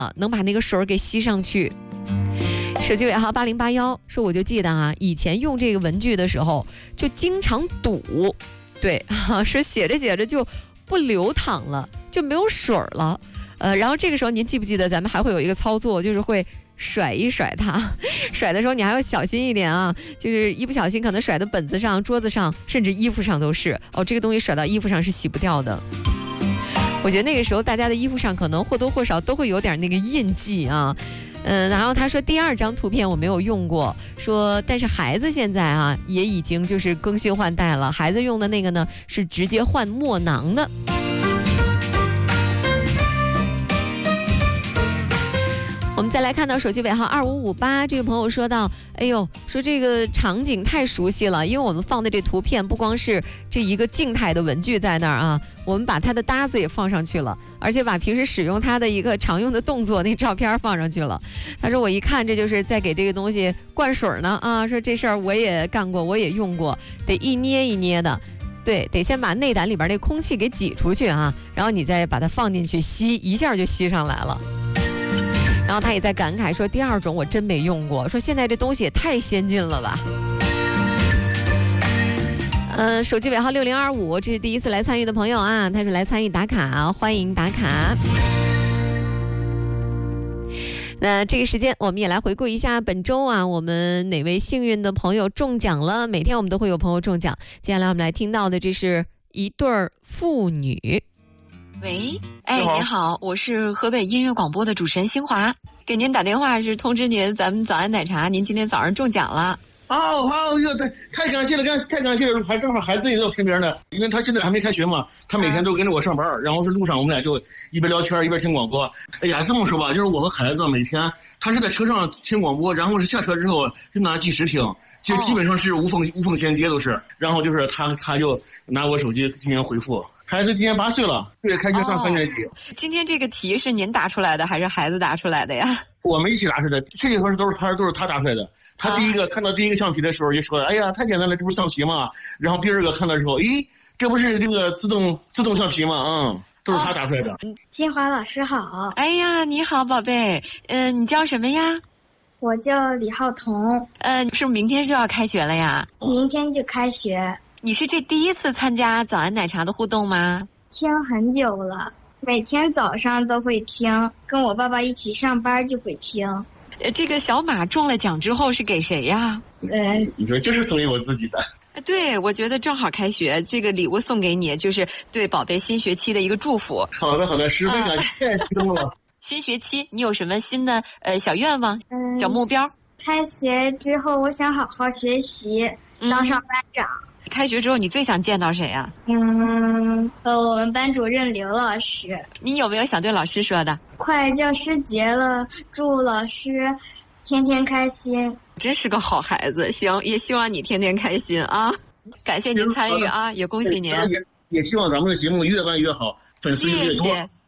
能把那个水给吸上去。手机尾号8081说，我就记得啊，以前用这个文具的时候就经常堵，对是写着写着就不流淌了，就没有水了。然后这个时候您记不记得咱们还会有一个操作，就是会甩一甩它，甩的时候你还要小心一点啊，就是一不小心可能甩到本子上、桌子上，甚至衣服上都是。这个东西甩到衣服上是洗不掉的。我觉得那个时候大家的衣服上可能或多或少都会有点那个印记啊。然后他说第2张图片我没有用过，说但是孩子现在啊也已经就是更新换代了，孩子用的那个呢是直接换墨囊的。我们再来看到手机尾号2558，这个朋友说到，哎呦，说这个场景太熟悉了，因为我们放的这图片不光是这一个静态的文具在那儿啊，我们把它的搭子也放上去了，而且把平时使用它的一个常用的动作那照片放上去了。他说我一看这就是在给这个东西灌水呢啊，说这事儿我也干过，我也用过，得一捏一捏的。对，得先把内胆里边那空气给挤出去啊，然后你再把它放进去吸，一下就吸上来了。然后他也在感慨说第2种我真没用过，说现在这东西也太先进了吧。手机尾号6025，这是第一次来参与的朋友啊，他说来参与打卡，欢迎打卡。那这个时间我们也来回顾一下本周啊，我们哪位幸运的朋友中奖了。每天我们都会有朋友中奖，接下来我们来听到的这是一对父女。喂，您好，我是河北音乐广播的主持人新华，给您打电话是通知您咱们早安奶茶您今天早上中奖了。 好，太感谢了，太感谢了，还正好孩子也在我身边呢，因为他现在还没开学嘛，他每天都跟着我上班，然后是路上我们俩就一边聊天一边听广播。哎呀，这么说吧，就是我和孩子每天他是在车上听广播，然后是下车之后就拿计时听，就基本上是无缝衔接都是，然后就是他就拿我手机进行回复。孩子今年8岁了，对，开学上3年级。 今天这个题是您答出来的还是孩子答出来的呀？ 我们一起答出来的，确实都是他答出来的。他看到第一个橡皮的时候就说：“哎呀，太简单了，这不是橡皮吗？”然后第2个看到之后，咦，这不是这个自动橡皮吗？都是他答出来的。 金华老师好。 哎呀，你好，宝贝。你叫什么呀？ 我叫李浩彤。 是不是明天就要开学了呀？ 明天就开学。 你是这第一次参加早安奶茶的互动吗？ 听很久了，每天早上都会听，跟我爸爸一起上班就会听。 这个小马中了奖之后是给谁呀？ 你说这是送给我自己的。 对，我觉得正好开学，这个礼物送给你，就是对宝贝新学期的一个祝福。 好的，十分感谢，太激动了。 新学期你有什么新的小愿望、小目标？ 开学之后我想好好学习，当上班长。 开学之后你最想见到谁呀？ 和我们班主任刘老师。 你有没有想对老师说的？ 快教师节了，祝老师天天开心。 真是个好孩子，行，也希望你天天开心啊！感谢您参与啊，也恭喜您。 也希望咱们的节目越办越好，粉丝越多。谢谢。